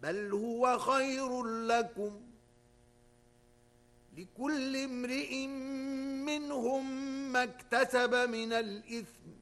بل هو خير لكم، لكل امرئ منهم ما اكتسب من الإثم،